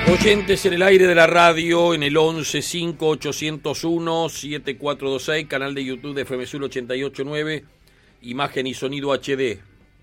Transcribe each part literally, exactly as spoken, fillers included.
Oyentes en el aire de la radio, en el once cinco ochocientos uno siete cuatro dos seis, canal de YouTube de F M Sur ochenta y ocho nueve, imagen y sonido H D.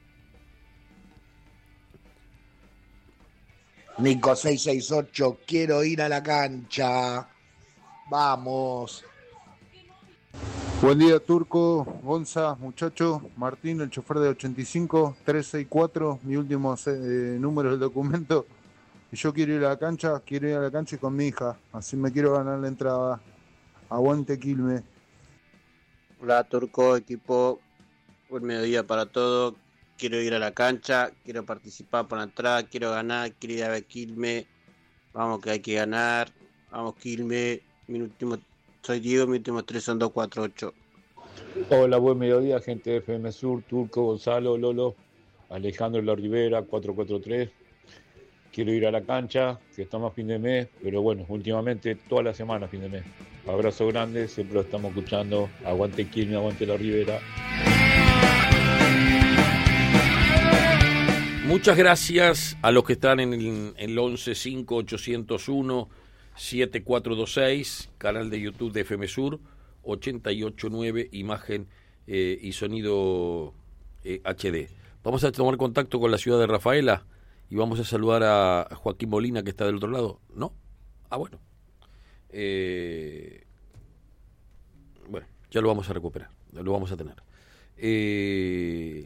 Nico seiscientos sesenta y ocho, quiero ir a la cancha. Vamos. Buen día, Turco, Gonza, muchacho, Martín, el chofer de ochenta y cinco, trescientos sesenta y cuatro, mi último eh, número del documento. Y yo quiero ir a la cancha, quiero ir a la cancha y con mi hija, así me quiero ganar la entrada. Aguante Quilmes. Hola, Turco, equipo, buen mediodía para todo. Quiero ir a la cancha, quiero participar por la entrada, quiero ganar, quiero ir a ver Quilmes. Vamos que hay que ganar, vamos Quilmes. Mi último, soy Diego, mi último tres son dos cuatro ocho. Hola, buen mediodía, gente de F M Sur, Turco, Gonzalo, Lolo, Alejandro La Rivera, cuatro cuatro tres. Quiero ir a la cancha, que estamos a fin de mes, pero bueno, últimamente toda la semana a fin de mes. Abrazo grande, siempre lo estamos escuchando. Aguante Quilmes, aguante La Rivera. Muchas gracias a los que están en el, en el once cinco ochocientos uno siete cuatro dos seis, canal de YouTube de F M Sur ochenta y ocho nueve, imagen eh, y sonido eh, H D. Vamos a tomar contacto con la ciudad de Rafaela y vamos a saludar a Joaquín Molina, que está del otro lado. ¿No? Ah, bueno. Eh, bueno, ya lo vamos a recuperar, lo vamos a tener. Eh,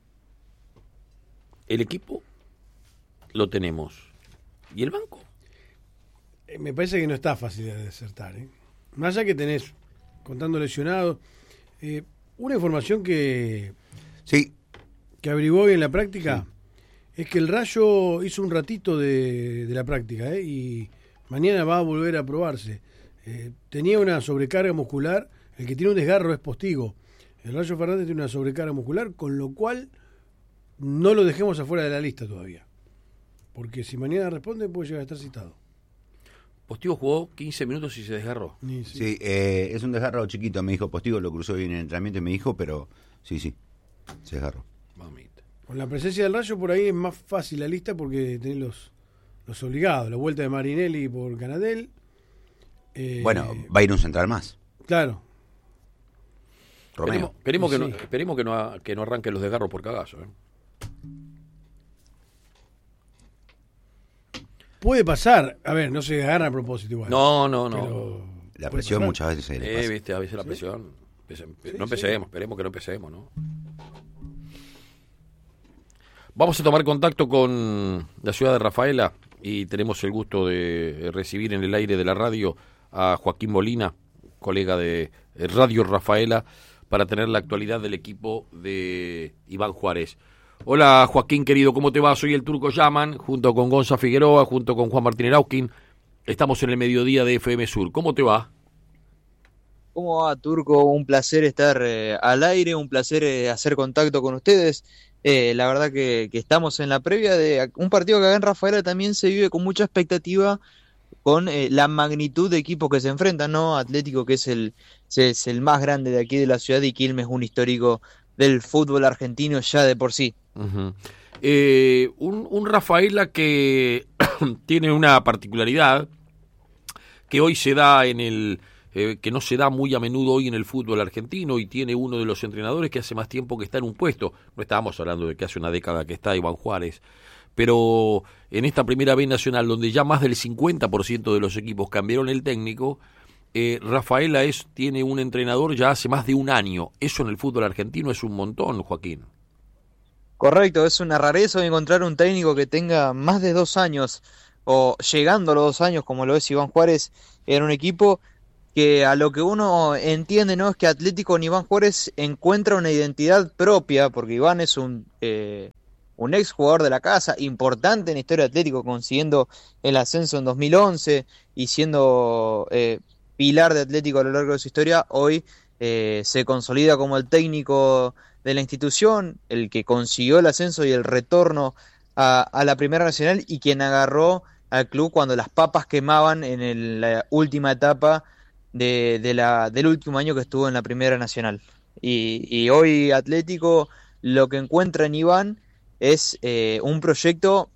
el equipo lo tenemos. ¿Y el banco? Eh, me parece que no está fácil de desertar, ¿eh? Más allá que tenés, contando lesionados, eh, una información que, sí. que averiguó hoy en la práctica... Sí. Es que el Rayo hizo un ratito de, de la práctica, ¿eh? Y mañana va a volver a probarse. Eh, tenía una sobrecarga muscular, el que tiene un desgarro es Postigo. El Rayo Fernández tiene una sobrecarga muscular, con lo cual no lo dejemos afuera de la lista todavía. Porque si mañana responde puede llegar a estar citado. Postigo jugó quince minutos y se desgarró. Sí, sí eh, es un desgarro chiquito, me dijo Postigo, lo cruzó bien en el entrenamiento y me dijo, pero sí, sí, se desgarró. Mamita. Con la presencia del Rayo por ahí es más fácil la lista porque tenés los, los obligados. La vuelta de Marinelli por Canadel. Eh, bueno, va a ir un central más. Claro. Romeo. Esperemos, esperemos, sí. que, no, esperemos que, no, que no arranquen los desgarros por cagazo. ¿eh? Puede pasar. A ver, no se agarra a propósito igual. No, no, no. Pero la presión muchas veces se le eh, pasa. viste, a veces la presión. ¿Sí? Sí, no empecemos, sí. Esperemos que no empecemos, ¿no? Vamos a tomar contacto con la ciudad de Rafaela y tenemos el gusto de recibir en el aire de la radio a Joaquín Molina, colega de Radio Rafaela, para tener la actualidad del equipo de Iván Juárez. Hola Joaquín, querido, ¿cómo te va? Soy el Turco Yaman, junto con Gonza Figueroa, junto con Juan Martín Erauskin. Estamos en el mediodía de F M Sur. ¿Cómo te va? ¿Cómo va, Turco? Un placer estar eh, al aire, un placer eh, hacer contacto con ustedes. Eh, la verdad que, que estamos en la previa de un partido que acá en Rafaela también se vive con mucha expectativa, con eh, la magnitud de equipos que se enfrentan, ¿no? Atlético, que es el, es el más grande de aquí de la ciudad, y Quilmes, un histórico del fútbol argentino ya de por sí. Uh-huh. eh, un, un Rafaela que tiene una particularidad que hoy se da en el... Eh, que no se da muy a menudo hoy en el fútbol argentino, y tiene uno de los entrenadores que hace más tiempo que está en un puesto. No estábamos hablando de que hace una década que está Iván Juárez, pero en esta primera B nacional, donde ya más del cincuenta por ciento de los equipos cambiaron el técnico, eh, Rafaela es, tiene un entrenador ya hace más de un año. Eso en el fútbol argentino es un montón, Joaquín. Correcto, es una rareza encontrar un técnico que tenga más de dos años, o llegando a los dos años, como lo es Iván Juárez, en un equipo que a lo que uno entiende, ¿no?, es que Atlético en Iván Juárez encuentra una identidad propia, porque Iván es un eh, un ex jugador de la casa, importante en la historia de Atlético, consiguiendo el ascenso en dos mil once y siendo eh, pilar de Atlético a lo largo de su historia. Hoy eh, se consolida como el técnico de la institución, el que consiguió el ascenso y el retorno a, a la Primera Nacional, y quien agarró al club cuando las papas quemaban en el, la última etapa de, de la, del último año que estuvo en la Primera Nacional. Y, y hoy Atlético lo que encuentra en Iván es eh, un proyecto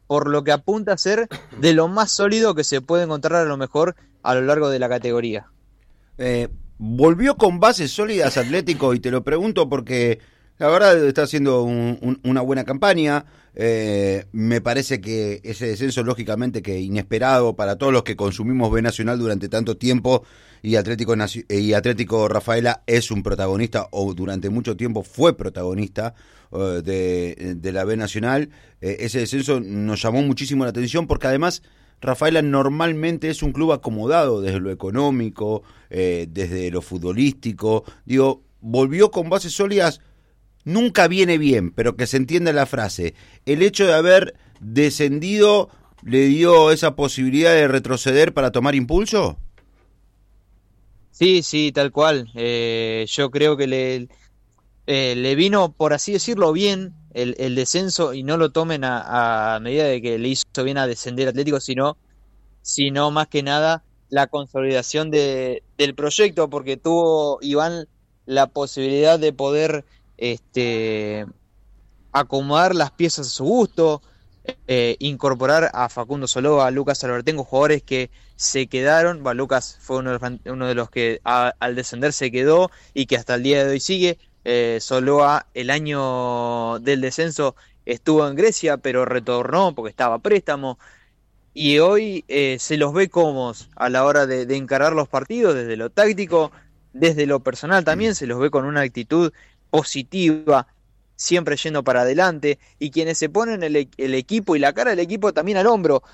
por lo que apunta a ser de lo más sólido que se puede encontrar a lo mejor a lo largo de la categoría. Eh, volvió con bases sólidas Atlético, y te lo pregunto porque la verdad está haciendo un, un, una buena campaña. Eh, me parece que ese descenso, lógicamente, que inesperado para todos los que consumimos B Nacional durante tanto tiempo, y Atlético y Atlético Rafaela es un protagonista, o durante mucho tiempo fue protagonista uh, de, de la B Nacional. Eh, ese descenso nos llamó muchísimo la atención porque además Rafaela normalmente es un club acomodado desde lo económico, eh, desde lo futbolístico. Digo, volvió con bases sólidas. Nunca viene bien, pero que se entienda la frase. ¿El hecho de haber descendido le dio esa posibilidad de retroceder para tomar impulso? Sí, sí, tal cual. Eh, yo creo que le, eh, le vino, por así decirlo, bien el, el descenso, y no lo tomen a, a medida de que le hizo bien a descender Atlético, sino, sino más que nada la consolidación de, del proyecto, porque tuvo Iván la posibilidad de poder este acomodar las piezas a su gusto, eh, incorporar a Facundo Soloa, a Lucas Albertengo, jugadores que se quedaron. Bueno, Lucas fue uno de los, uno de los que a, al descender se quedó y que hasta el día de hoy sigue. eh, Soloa el año del descenso estuvo en Grecia, pero retornó porque estaba a préstamo, y hoy eh, se los ve cómodos a la hora de, de encarar los partidos, desde lo táctico, desde lo personal también, se los ve con una actitud positiva, siempre yendo para adelante, y quienes se ponen el, el equipo y la cara del equipo también al hombro,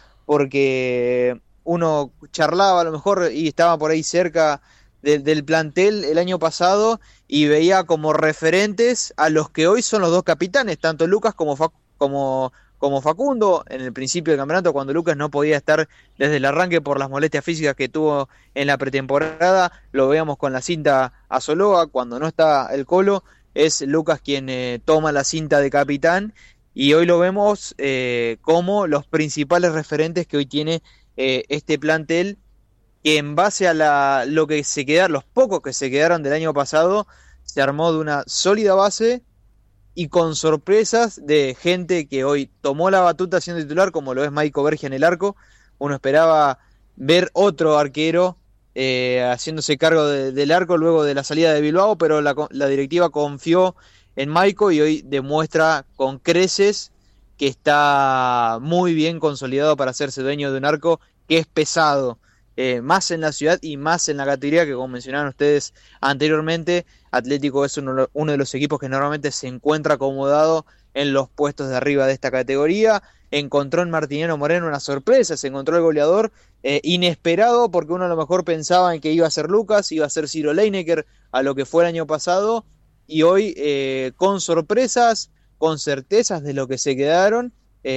porque uno charlaba a lo mejor y estaba por ahí cerca de, del plantel el año pasado y veía como referentes a los que hoy son los dos capitanes, tanto Lucas como, Fac, como, como Facundo. En el principio del campeonato, cuando Lucas no podía estar desde el arranque por las molestias físicas que tuvo en la pretemporada, lo veíamos con la cinta a Soloa. Cuando no está el Colo, es Lucas quien eh, toma la cinta de capitán, y hoy lo vemos eh, como los principales referentes que hoy tiene eh, este plantel, que en base a la, lo que se quedaron, los pocos que se quedaron del año pasado, se armó de una sólida base y con sorpresas de gente que hoy tomó la batuta siendo titular, como lo es Maico Bergia en el arco. Uno esperaba ver otro arquero Eh, haciéndose cargo de, del arco luego de la salida de Bilbao, pero la, la directiva confió en Maico y hoy demuestra con creces que está muy bien consolidado para hacerse dueño de un arco que es pesado, eh, más en la ciudad y más en la categoría, que como mencionaron ustedes anteriormente, Atlético es uno, uno de los equipos que normalmente se encuentra acomodado en los puestos de arriba de esta categoría. Encontró en Martiniano Moreno una sorpresa, se encontró el goleador eh, inesperado, porque uno a lo mejor pensaba en que iba a ser Lucas, iba a ser Ciro Leinecker, a lo que fue el año pasado, y hoy eh, con sorpresas, con certezas de lo que se quedaron,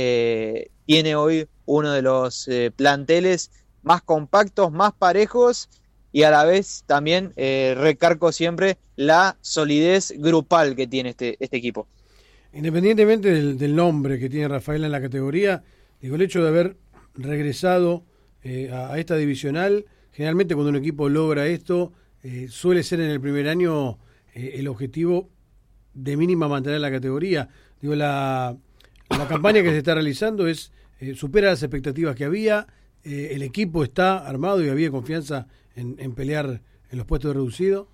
eh, tiene hoy uno de los eh, planteles más compactos, más parejos, y a la vez también eh, recargo siempre la solidez grupal que tiene este, este equipo. Independientemente del, del nombre que tiene Rafaela en la categoría, digo, el hecho de haber regresado eh, a, a esta divisional, generalmente cuando un equipo logra esto, eh, suele ser en el primer año eh, el objetivo de mínima mantener la categoría. Digo, la, la campaña que se está realizando es eh, supera las expectativas que había, eh, el equipo está armado y había confianza en, en pelear en los puestos de reducido.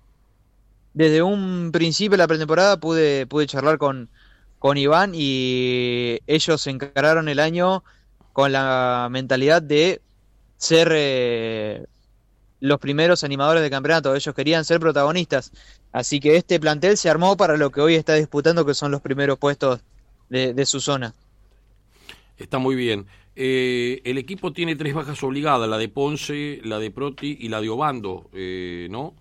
Desde un principio de la pretemporada pude, pude charlar con, con Iván, y ellos encararon el año con la mentalidad de ser eh, los primeros animadores de campeonato. Ellos querían ser protagonistas, así que este plantel se armó para lo que hoy está disputando, que son los primeros puestos de, de su zona. Está muy bien. Eh, el equipo tiene tres bajas obligadas, la de Ponce, la de Proti y la de Obando, eh, ¿no?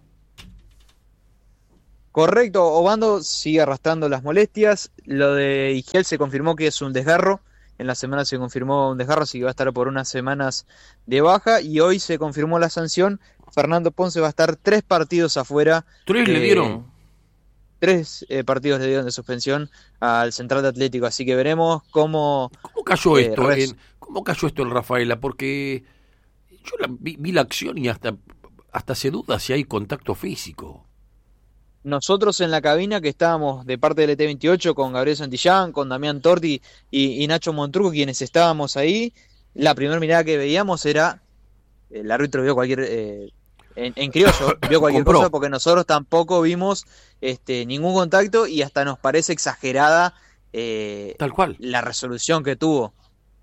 Correcto, Obando sigue arrastrando las molestias. Lo de Igel se confirmó que es un desgarro. En la semana se confirmó un desgarro, así que va a estar por unas semanas de baja. Y hoy se confirmó la sanción. Fernando Ponce va a estar tres partidos afuera. ¿Tres eh, le dieron? Tres eh, partidos le dieron de suspensión al Central de Atlético. Así que veremos cómo... ¿Cómo cayó eh, esto? res... En, ¿Cómo cayó esto en Rafaela? Porque yo la, vi, vi la acción y hasta, hasta se duda si hay contacto físico. nosotros en la cabina que estábamos de parte del E T veintiocho con Gabriel Santillán, con Damián Torti y, y Nacho Montruco, quienes estábamos ahí, la primera mirada que veíamos era, el árbitro vio cualquier, eh, en, en criollo, vio cualquier Compró. cosa, porque nosotros tampoco vimos este, ningún contacto y hasta nos parece exagerada eh, Tal cual. la resolución que tuvo.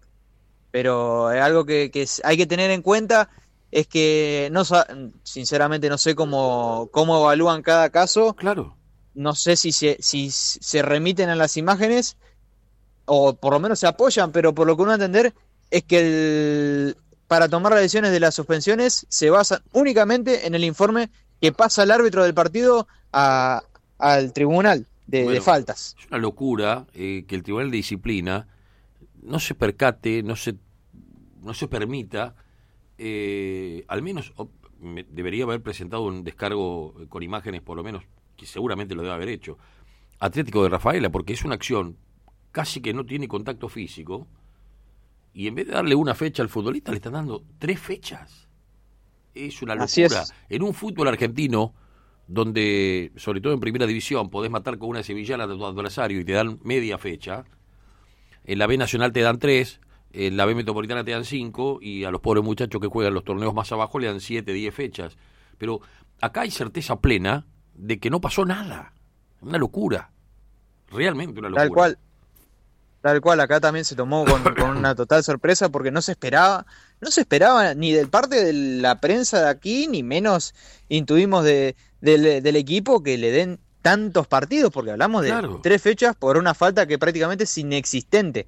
Pero es algo que, que hay que tener en cuenta, es que no sinceramente no sé cómo, cómo evalúan cada caso. Claro. No sé si se, si se remiten a las imágenes o por lo menos se apoyan, pero por lo que uno va a entender es que el, para tomar las decisiones de las suspensiones se basan únicamente en el informe que pasa el árbitro del partido a, al tribunal de, Bueno, de faltas. Es una locura eh, que el Tribunal de Disciplina no se percate, no se, no se permita, eh, al menos oh, me, debería haber presentado un descargo con imágenes, por lo menos, que seguramente lo debe haber hecho, Atlético de Rafaela, porque es una acción casi que no tiene contacto físico, y en vez de darle una fecha al futbolista, le están dando tres fechas. Es una Así locura. es. En un fútbol argentino, donde, sobre todo en primera división, podés matar con una sevillana a tu adversario y te dan media fecha, en la B Nacional te dan tres, en la B Metropolitana te dan cinco, y a los pobres muchachos que juegan los torneos más abajo le dan siete, diez fechas. Pero acá hay certeza plena de que no pasó nada. Una locura. Realmente una locura. Tal cual. Tal cual, acá también se tomó con, con una total sorpresa porque no se esperaba, no se esperaba ni del parte de la prensa de aquí, ni menos intuimos de, del, del equipo que le den tantos partidos, porque hablamos de Claro. tres fechas por una falta que prácticamente es inexistente.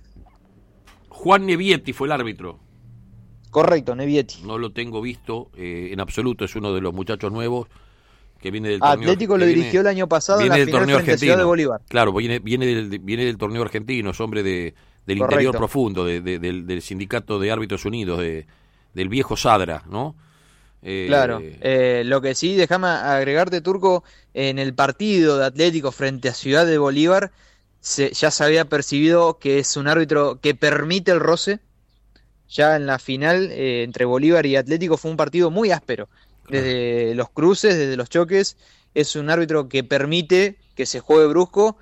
Juan Nevietti fue el árbitro. Correcto, Nevietti. No lo tengo visto eh, en absoluto, es uno de los muchachos nuevos que viene del torneo. Atlético lo que viene- dirigió el año pasado en viene la del final torneo frente a Ciudad de argentino. Bolívar. Claro, viene, viene, del, viene del torneo argentino, es hombre de, del Correcto. interior profundo, de, de- del, del sindicato de árbitros unidos, de, del viejo Sadra, ¿no? Eh, Claro, eh, lo que sí, déjame agregarte, Turco, en el partido de Atlético frente a Ciudad de Bolívar se, ya se había percibido que es un árbitro que permite el roce. Ya en la final eh, entre Bolívar y Atlético fue un partido muy áspero, desde los cruces, desde los choques. Es un árbitro que permite que se juegue brusco,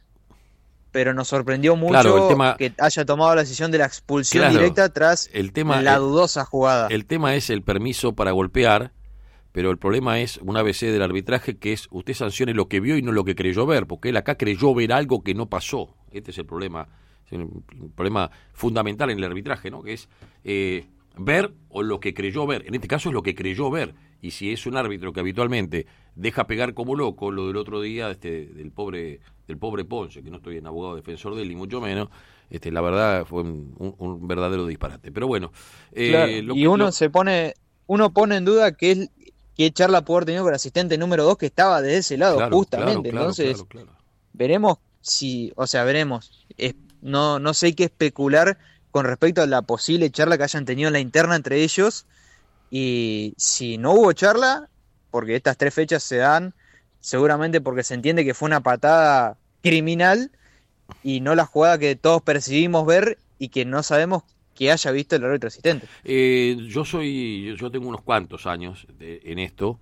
pero nos sorprendió mucho Claro, el tema- que haya tomado la decisión de la expulsión Claro, directa tras el tema, la el- dudosa jugada. El tema es el permiso para golpear, pero el problema es un A B C del arbitraje, que es usted sancione lo que vio y no lo que creyó ver, porque él acá creyó ver algo que no pasó. Este es el problema, es un problema fundamental en el arbitraje, ¿no? Que es eh, ver o lo que creyó ver. En este caso es lo que creyó ver. Y si es un árbitro que habitualmente deja pegar como loco, lo del otro día este, del pobre del pobre Ponce, que no estoy en abogado defensor de él, ni mucho menos, este, la verdad fue un, un, un verdadero disparate. Pero bueno, eh, Claro, lo y que- uno lo- se pone, uno pone en duda que es qué charla pudo haber tenido con el asistente número dos que estaba de ese lado, Claro, justamente. claro, claro, Entonces, claro, claro. veremos si, o sea, veremos. Es- no, no sé qué especular con respecto a la posible charla que hayan tenido en la interna entre ellos. Y si no hubo charla, porque estas tres fechas se dan seguramente porque se entiende que fue una patada criminal y no la jugada que todos percibimos ver y que no sabemos que haya visto el árbitro asistente. Eh, yo soy, yo- yo tengo unos cuantos años de- en esto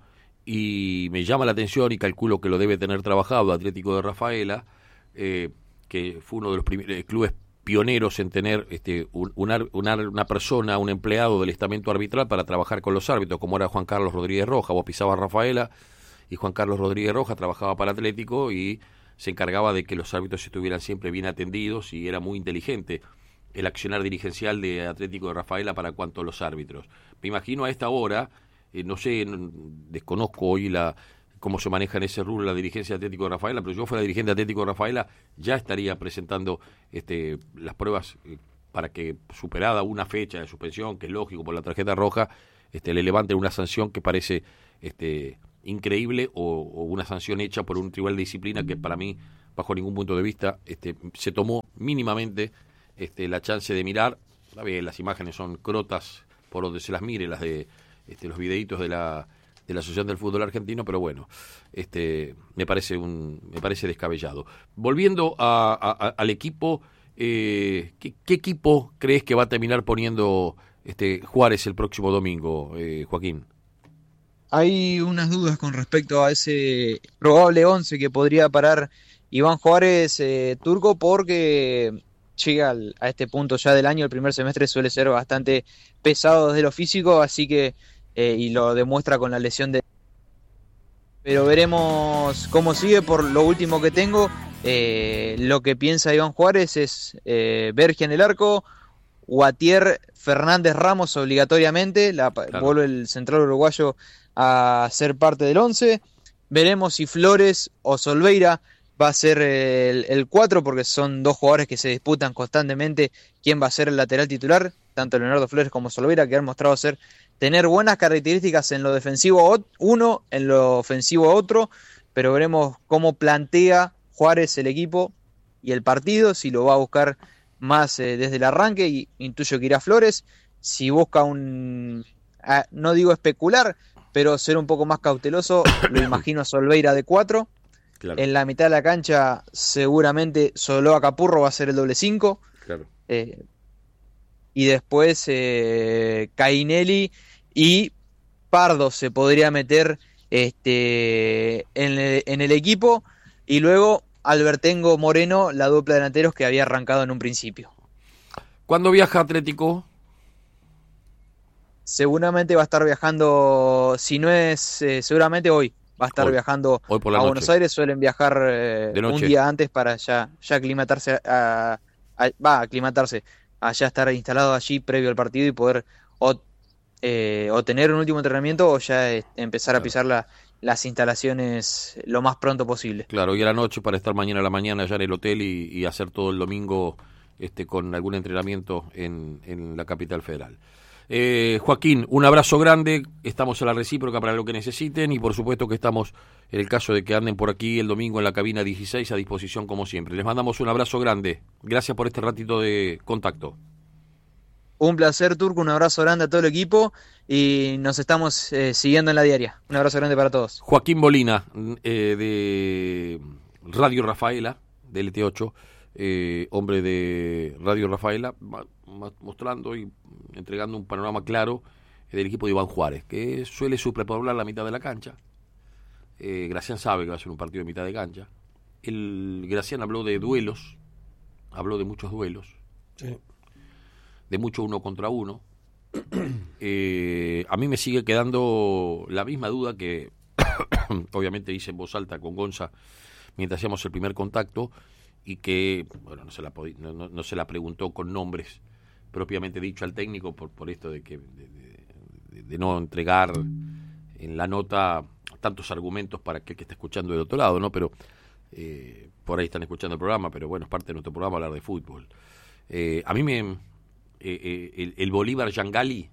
y me llama la atención y calculo que lo debe tener trabajado Atlético de Rafaela, eh, que fue uno de los primeros clubes pioneros en tener este, un- un ar- una, una persona, un empleado del estamento arbitral para trabajar con los árbitros, como era Juan Carlos Rodríguez Roja. Vos pisabas Rafaela y Juan Carlos Rodríguez Roja trabajaba para Atlético y se encargaba de que los árbitros estuvieran siempre bien atendidos, y era muy inteligente el accionar dirigencial de Atlético de Rafaela para cuanto a los árbitros. Me imagino a esta hora, eh, no sé, n- desconozco hoy la cómo se maneja en ese rubro la dirigencia de Atlético de Rafaela, pero si yo fuera dirigente de Atlético de Rafaela ya estaría presentando este, las pruebas eh, para que, superada una fecha de suspensión, que es lógico por la tarjeta roja, este, le levanten una sanción que parece este, increíble, o, o una sanción hecha por un tribunal de disciplina que para mí, bajo ningún punto de vista, este, se tomó mínimamente este, la chance de mirar. A ver, las imágenes son crotas por donde se las mire, las de este, los videitos de la de la Asociación del Fútbol Argentino, pero bueno, este me parece un me parece descabellado. Volviendo a, a, a, al equipo, eh, ¿qué, ¿qué equipo crees que va a terminar poniendo este Juárez el próximo domingo, eh, Joaquín? hay unas dudas con respecto a ese probable once que podría parar Iván Juárez, eh, Turco, porque llega al, a este punto ya del año, el primer semestre suele ser bastante pesado desde lo físico, así que, eh, y lo demuestra con la lesión de... Pero veremos cómo sigue. Por lo último que tengo, eh, lo que piensa Iván Juárez es eh, Berge en el arco, Guatier, Fernández, Ramos obligatoriamente, la, claro. Vuelve el central uruguayo a ser parte del once. Veremos si Flores o Solveira va a ser el, el cuatro, porque son dos jugadores que se disputan constantemente quién va a ser el lateral titular, tanto Leonardo Flores como Solveira, que han mostrado ser tener buenas características en lo defensivo uno, en lo ofensivo otro, pero veremos cómo plantea Juárez el equipo y el partido, si lo va a buscar más eh, desde el arranque, y intuyo que irá Flores, si busca un, ah, no digo especular, pero ser un poco más cauteloso, lo imagino a Solveira de cuatro, claro. En la mitad de la cancha seguramente Soloa Capurro va a ser el doble cinco, claro. eh, y después eh, Cainelli y Pardo se podría meter este, en, el, en el equipo, y luego Albertengo Moreno, la dupla de delanteros que había arrancado en un principio. ¿Cuándo viaja Atlético? Seguramente va a estar viajando, si no es, eh, seguramente hoy, va a estar hoy, viajando hoy por la a noche. Buenos Aires. Suelen viajar eh, un día antes para ya, ya aclimatarse, a, a, va a aclimatarse, a ya estar instalado allí previo al partido y poder o, eh, o tener un último entrenamiento o ya eh, empezar claro. a pisar la, las instalaciones lo más pronto posible. Claro, y a la noche para estar mañana a la mañana ya en el hotel y, y hacer todo el domingo este con algún entrenamiento en, en la capital federal. Eh, Joaquín, un abrazo grande, estamos a la recíproca para lo que necesiten, y por supuesto que estamos, en el caso de que anden por aquí el domingo en la cabina dieciséis, a disposición como siempre. Les mandamos un abrazo grande, gracias por este ratito de contacto. Un placer, Turco, un abrazo grande a todo el equipo y nos estamos eh, siguiendo en la diaria. Un abrazo grande para todos. Joaquín Molina, eh, de Radio Rafaela, de L T ocho, eh, hombre de Radio Rafaela, mostrando y entregando un panorama claro del equipo de Iván Juárez, que suele superpoblar la mitad de la cancha. Eh, Gracián sabe que va a ser un partido de mitad de cancha. El Gracián habló de duelos, habló de muchos duelos, sí. de mucho uno contra uno. Eh, a mí me sigue quedando la misma duda que obviamente hice en voz alta con Gonza mientras hacíamos el primer contacto, y que bueno no se la pod- no, no, no se la preguntó con nombres propiamente dicho al técnico por por esto de que de, de, de no entregar en la nota tantos argumentos para que el que está escuchando del otro lado, ¿no? Pero eh, por ahí están escuchando el programa, pero bueno, es parte de nuestro programa hablar de fútbol. Eh, a mí me eh, eh, el, el Bolívar Yangali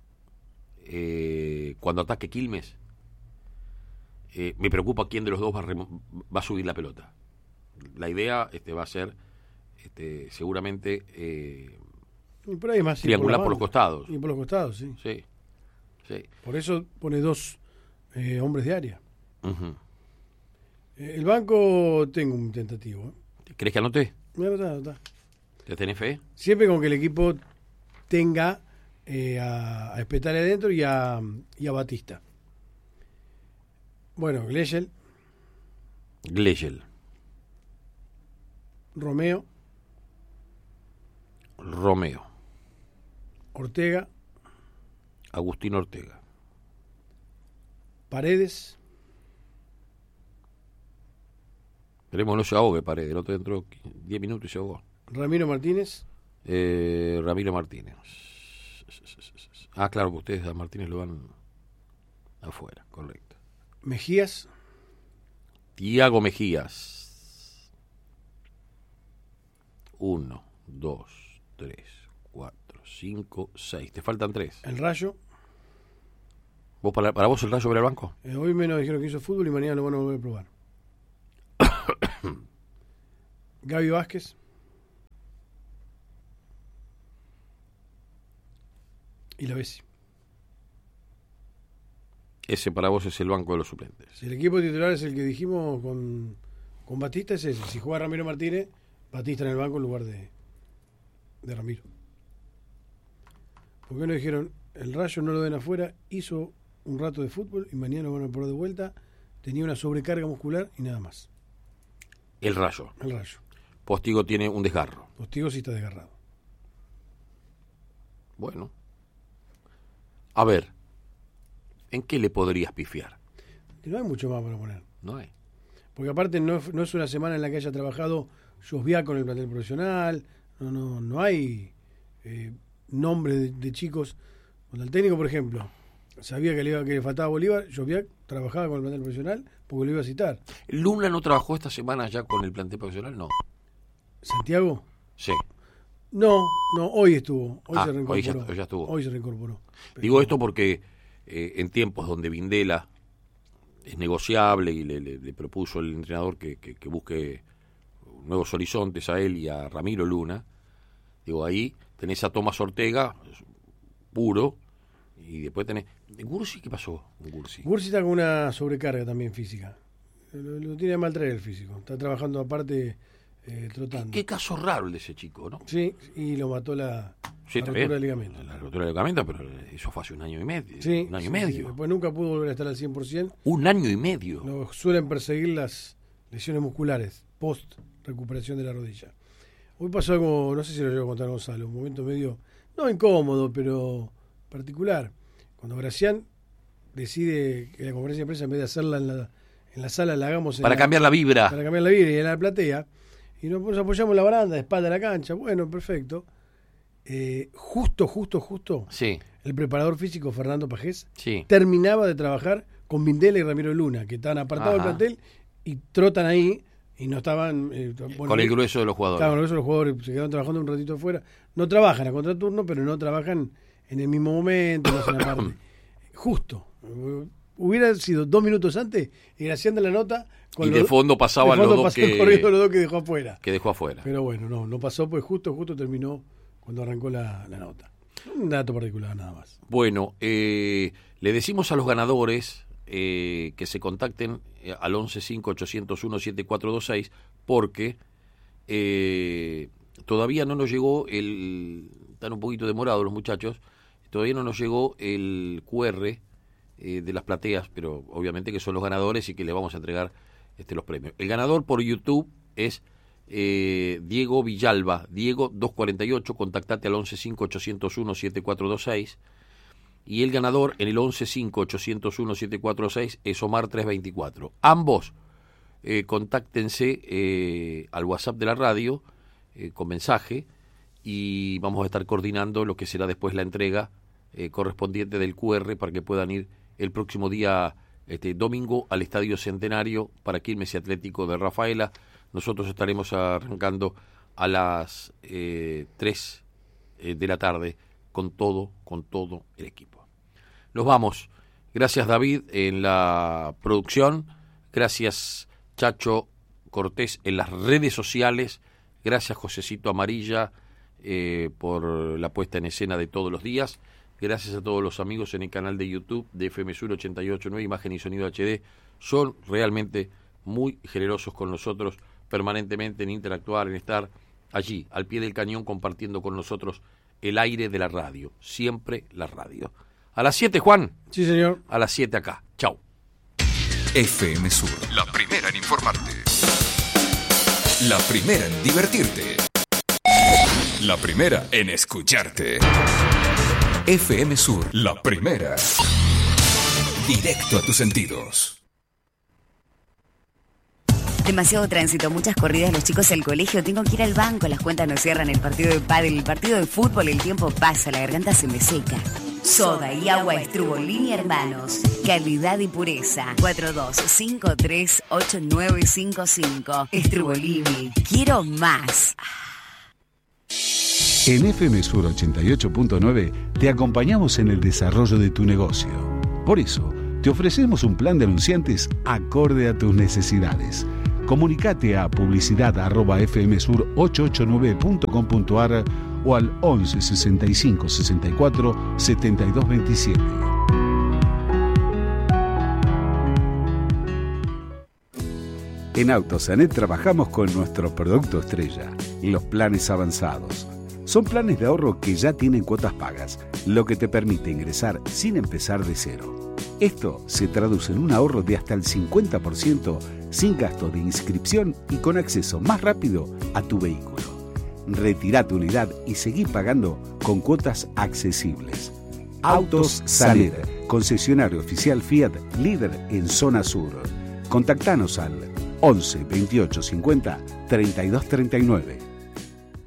eh, cuando ataque Quilmes eh, me preocupa quién de los dos va a, remo- va a subir la pelota. La idea este va a ser este seguramente eh, y por ahí más triangular por, por los costados. Y por los costados, sí. Sí, sí. Por eso pone dos eh, hombres de área. Uh-huh. Eh, el banco tengo un tentativo. ¿eh? ¿Crees que anote? No, no, no, no. ¿Te tenés fe? Siempre con que el equipo tenga eh, a, a Espetale adentro y a, y a Batista. Bueno, Gleyel. Gleyel. Romeo. Romeo. Ortega. Agustín Ortega. Paredes. Esperemos no se ahogue Paredes, el otro dentro diez minutos y se ahogó. Ramiro Martínez. Eh, Ramiro Martínez. Ah, claro que ustedes a Martínez lo van afuera, correcto. Mejías. Tiago Mejías. Uno, dos, tres, cuatro, cinco, seis. Te faltan tres. El Rayo. ¿Vos para, para vos el Rayo era el banco? Eh, hoy menos dijeron que hizo fútbol y mañana lo van a volver a probar. Gaby Vázquez. Y la Bessi. Ese para vos es el banco de los suplentes. Si el equipo titular es el que dijimos con, con Batista, es ese. Si juega Ramiro Martínez, Batista en el banco en lugar de, de Ramiro. ¿Por qué no dijeron el Rayo no lo den afuera? Hizo un rato de fútbol y mañana lo van a poner de vuelta. Tenía una sobrecarga muscular y nada más. El Rayo. El Rayo. Postigo tiene un desgarro. Postigo sí está desgarrado. Bueno. A ver, ¿en qué le podrías pifiar? No hay mucho más para poner. No hay. Porque aparte no, no es una semana en la que haya trabajado Josviá con el plantel profesional. No, no, no hay eh, nombre de, de chicos. Cuando el técnico, por ejemplo, sabía que le, iba, que le faltaba Bolívar, Josviá trabajaba con el plantel profesional porque lo iba a citar. ¿Luna no trabajó esta semana ya con el plantel profesional? No. ¿Santiago? Sí. No, no, hoy estuvo. Hoy ah, se reincorporó. Hoy ya, hoy ya estuvo. Hoy se reincorporó. Pero... Digo esto porque eh, en tiempos donde Vindela es negociable y le, le, le propuso el entrenador que, que, que busque nuevos horizontes a él y a Ramiro Luna, digo, ahí tenés a Tomás Ortega, puro, y después tenés... ¿Gursi qué pasó? Gursi. Gursi está con una sobrecarga también física. Lo, lo tiene mal traer el físico. Está trabajando aparte, eh, trotando. Qué, qué caso raro el de ese chico, ¿no? Sí, y lo mató la, sí, la rotura del ligamento. La rotura del ligamento, pero eso fue hace un año y medio. Sí, un año sí, y medio. Sí. Después nunca pudo volver a estar al cien por ciento. Un año y medio. Lo suelen perseguir las lesiones musculares post recuperación de la rodilla. Hoy pasó algo, no sé si lo llevo a contar Gonzalo, un momento medio, no incómodo, pero particular. Cuando Gracián decide que la conferencia de prensa, en vez de hacerla en la, en la sala, la hagamos en para la, cambiar la vibra. Para cambiar la vibra y en la platea. Y nos apoyamos en la baranda, de espalda a la cancha. Bueno, perfecto. Eh, justo, justo, justo. Sí. El preparador físico Fernando Pajés sí. terminaba de trabajar con Vindela y Ramiro Luna, que estaban apartados del plantel y trotan ahí y no estaban... Eh, bueno, con el grueso de los jugadores. Claro, con el grueso de los jugadores se quedaron trabajando un ratito afuera. No trabajan a contraturno, pero no trabajan en el mismo momento, no hacen la parte. Justo. Hubiera sido dos minutos antes y Gracián de la nota... Con y de los, fondo pasaban de fondo los dos que... corriendo los dos que dejó afuera. Que dejó afuera. Pero bueno, no, no pasó, pues justo, justo terminó cuando arrancó la, la nota. Un dato particular nada más. Bueno, eh, le decimos a los ganadores eh, que se contacten eh, al once cinco ochocientos uno setenta y cuatro veintiséis porque eh, todavía no nos llegó el... Están un poquito demorados los muchachos. Todavía no nos llegó el cu erre eh, de las plateas, pero obviamente que son los ganadores y que le vamos a entregar este, los premios. El ganador por YouTube es... Eh, Diego Villalba, Diego doscientos cuarenta y ocho, contactate al once cinco ochocientos uno setenta y cuatro veintiséis y el ganador en el once cinco ochocientos uno setenta y cuatro veintiséis es Omar trescientos veinticuatro. Ambos eh, contáctense eh, al WhatsApp de la radio eh, con mensaje y vamos a estar coordinando lo que será después la entrega eh, correspondiente del cu erre para que puedan ir el próximo día este domingo al Estadio Centenario para Quilmes y Atlético de Rafaela. Nosotros estaremos arrancando a las eh, tres eh, de la tarde con todo, con todo el equipo. Nos vamos. Gracias David en la producción. Gracias Chacho Cortés en las redes sociales. Gracias Josecito Amarilla eh, por la puesta en escena de todos los días. Gracias a todos los amigos en el canal de YouTube de F M Sur ochenta y ocho punto nueve, Imagen y Sonido H D. Son realmente muy generosos con nosotros permanentemente en interactuar, en estar allí, al pie del cañón, compartiendo con nosotros el aire de la radio. Siempre la radio. A las siete, Juan. Sí, señor. A las siete acá. Chau. F M Sur, la primera en informarte. La primera en divertirte. La primera en escucharte. F M Sur, la primera. Directo a tus sentidos. Demasiado tránsito, muchas corridas, los chicos al colegio, tengo que ir al banco, las cuentas no cierran, el partido de pádel, el partido de fútbol, el tiempo pasa, la garganta se me seca. Soda y agua Estrubolini Hermanos, calidad y pureza. cuatro dos cinco tres ocho nueve cinco cinco. Estrubolini, quiero más. En F M Sur ochenta y ocho punto nueve te acompañamos en el desarrollo de tu negocio. Por eso, te ofrecemos un plan de anunciantes acorde a tus necesidades. Comunicate a publicidad arroba f m sur ochocientos ochenta y nueve punto com punto a r o al once sesenta y cinco sesenta y cuatro setenta y dos veintisiete. En Autosanet trabajamos con nuestro producto estrella, los planes avanzados. Son planes de ahorro que ya tienen cuotas pagas, lo que te permite ingresar sin empezar de cero. Esto se traduce en un ahorro de hasta el cincuenta por ciento sin gasto de inscripción y con acceso más rápido a tu vehículo. Retirá tu unidad y seguí pagando con cuotas accesibles. Autos Saler, concesionario oficial Fiat, líder en zona sur. Contactanos al once veintiocho cincuenta treinta y dos treinta y nueve.